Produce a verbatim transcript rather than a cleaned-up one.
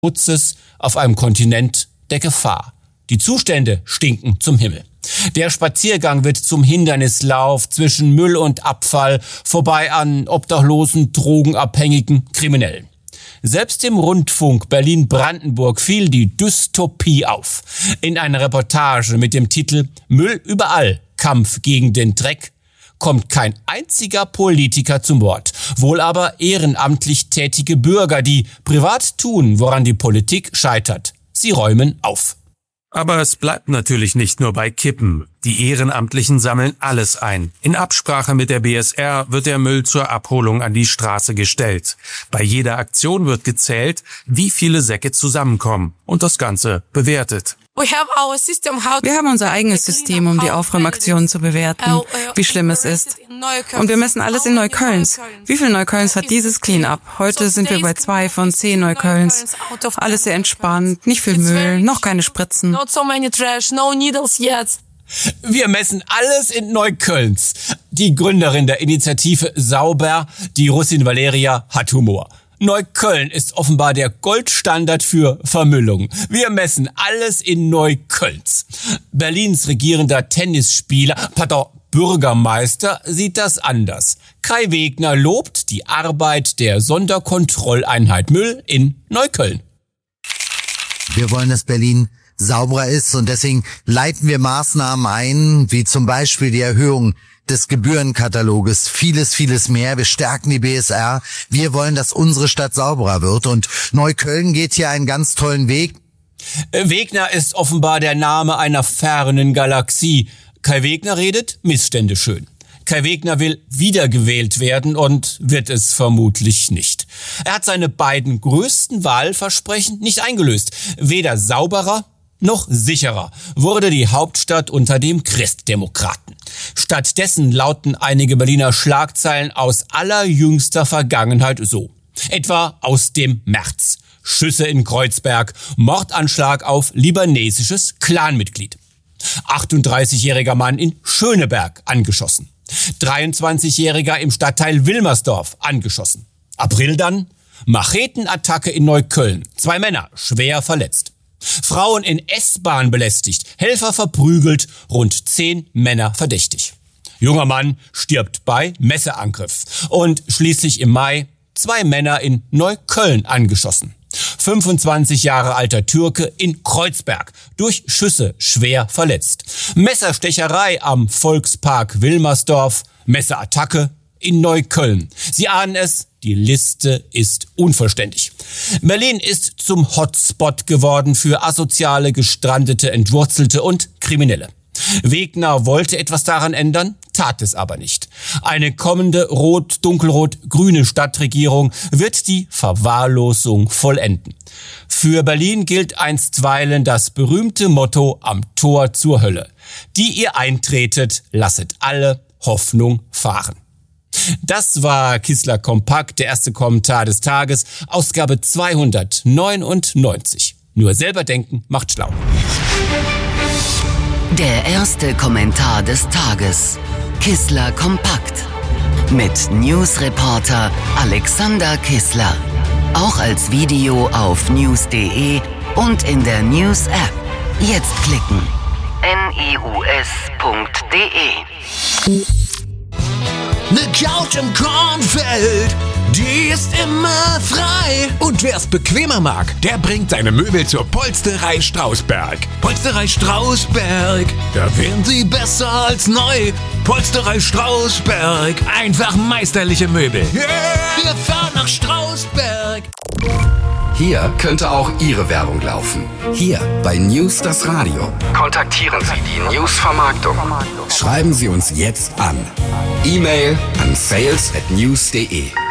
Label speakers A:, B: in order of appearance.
A: Schutzes auf einem Kontinent der Gefahr. Die Zustände stinken zum Himmel. Der Spaziergang wird zum Hindernislauf zwischen Müll und Abfall, vorbei an Obdachlosen, Drogenabhängigen, Kriminellen. Selbst im Rundfunk Berlin-Brandenburg fiel die Dystopie auf. In einer Reportage mit dem Titel »Müll überall, Kampf gegen den Dreck« kommt kein einziger Politiker zum Wort, wohl aber ehrenamtlich tätige Bürger, die privat tun, woran die Politik scheitert. Sie räumen auf.
B: Aber es bleibt natürlich nicht nur bei Kippen. Die Ehrenamtlichen sammeln alles ein. In Absprache mit der B S R wird der Müll zur Abholung an die Straße gestellt. Bei jeder Aktion wird gezählt, wie viele Säcke zusammenkommen und das Ganze bewertet.
C: Wir haben unser eigenes System, um die Aufräumaktionen zu bewerten, wie schlimm es ist. Und wir messen alles in Neuköllns. Wie viel Neuköllns hat dieses Clean-up? Heute sind wir bei zwei von zehn Neuköllns. Alles sehr entspannt, nicht viel Müll, noch keine Spritzen.
A: Wir messen alles in Neuköllns. Die Gründerin der Initiative Sauber, die Russin Valeria, hat Humor. Neukölln ist offenbar der Goldstandard für Vermüllung. Wir messen alles in Neuköllns. Berlins regierender Tennisspieler, pardon, Bürgermeister sieht das anders. Kai Wegner lobt die Arbeit der Sonderkontrolleinheit Müll in Neukölln.
D: Wir wollen, dass Berlin sauberer ist und deswegen leiten wir Maßnahmen ein, wie zum Beispiel die Erhöhung des Gebührenkataloges, vieles, vieles mehr. Wir stärken die B S R. Wir wollen, dass unsere Stadt sauberer wird und Neukölln geht hier einen ganz tollen Weg.
A: Wegner ist offenbar der Name einer fernen Galaxie. Kai Wegner redet Missstände schön. Kai Wegner will wiedergewählt werden und wird es vermutlich nicht. Er hat seine beiden größten Wahlversprechen nicht eingelöst. Weder sauberer noch sicherer wurde die Hauptstadt unter dem Christdemokraten. Stattdessen lauten einige Berliner Schlagzeilen aus allerjüngster Vergangenheit so. Etwa aus dem März. Schüsse in Kreuzberg, Mordanschlag auf libanesisches Clanmitglied. achtunddreißigjähriger Mann in Schöneberg angeschossen. dreiundzwanzigjähriger im Stadtteil Wilmersdorf angeschossen. April dann, Machetenattacke in Neukölln. Zwei Männer schwer verletzt. Frauen in S-Bahn belästigt, Helfer verprügelt, rund zehn Männer verdächtig. Junger Mann stirbt bei Messerangriff. Und schließlich im Mai zwei Männer in Neukölln angeschossen. fünfundzwanzig Jahre alter Türke in Kreuzberg, durch Schüsse schwer verletzt. Messerstecherei am Volkspark Wilmersdorf, Messerattacke in Neukölln. Sie ahnen es, die Liste ist unvollständig. Berlin ist zum Hotspot geworden für asoziale, gestrandete, Entwurzelte und Kriminelle. Wegner wollte etwas daran ändern, tat es aber nicht. Eine kommende rot-dunkelrot-grüne Stadtregierung wird die Verwahrlosung vollenden. Für Berlin gilt einstweilen das berühmte Motto am Tor zur Hölle. Die ihr eintretet, lasset alle Hoffnung fahren. Das war Kissler Kompakt, der erste Kommentar des Tages, Ausgabe zweihundertneunundneunzig. Nur selber denken macht schlau.
E: Der erste Kommentar des Tages. Kissler Kompakt. Mit Newsreporter Alexander Kissler. Auch als Video auf news punkt de und in der News-App. Jetzt klicken. news punkt de.
F: Ne Couch im Kornfeld, die ist immer frei. Und wer's bequemer mag, der bringt seine Möbel zur Polsterei Strausberg. Polsterei Strausberg, da wären sie besser als neu. Polsterei Strausberg, einfach meisterliche Möbel. Yeah. Wir fahren nach Strausberg.
G: Hier könnte auch Ihre Werbung laufen. Hier bei News das Radio. Kontaktieren Sie die News-Vermarktung. Schreiben Sie uns jetzt an. E-Mail an sales at news punkt de.